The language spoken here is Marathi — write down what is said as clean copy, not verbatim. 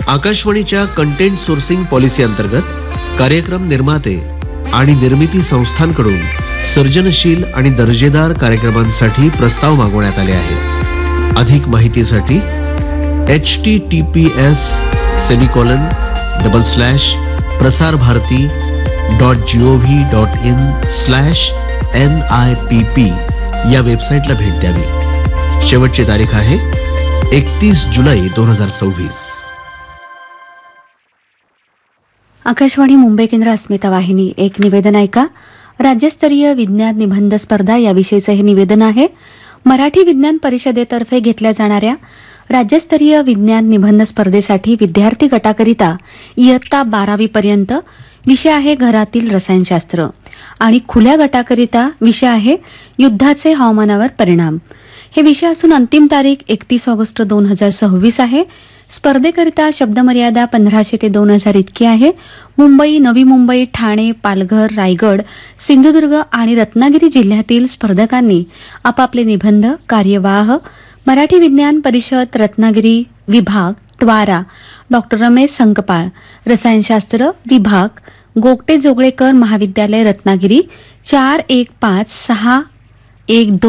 आकाशवाणीच्या कंटेंट सोर्सिंग पॉलिसी अंतर्गत कार्यक्रम निर्माते आणि निर्मिती संस्थांकडून सर्जनशील आणि दर्जेदार कार्यक्रमांसाठी प्रस्ताव मागवण्यात आले आहेत. अधिक माहितीसाठी https://prasarbharati.gov.in/NIPP या वेबसाईटला भेट द्यावी. शेवटची तारीख आहे 31 जुलै 2026. आकाशवाणी मुंबई केंद्र अस्मिता वाहिनी. एक निवेदन ऐका. राज्यस्तरीय विज्ञान निबंध स्पर्धा याविषयीचं हे निवेदन आहे. मराठी विज्ञान परिषदेतर्फे घेतल्या जाणाऱ्या राज्यस्तरीय विज्ञान निबंध स्पर्धेसाठी विद्यार्थी गटाकरिता इयत्ता 12वी पर्यंत विषय आहे घरातील रसायनशास्त्र आणि खुल्या गटाकरिता विषय आहे युद्धाचे हवामानावर परिणाम. हे विषय असून अंतिम तारीख 31 ऑगस्ट 2026 आहे. स्पर्धेकरिता शब्दमर्यादा 1500 ते 2000 इतकी आहे. मुंबई, नवी मुंबई, ठाणे, पालघर, रायगड, सिंधुदुर्ग आणि रत्नागिरी जिल्ह्यातील स्पर्धकांनी आपापले निबंध कार्यवाह मराठी विज्ञान परिषद रत्नागिरी विभाग त्वारा डॉ. रमेश संकपाळ, रसायनशास्त्र विभाग गोगटे जोगळेकर महाविद्यालय रत्नागिरी 415612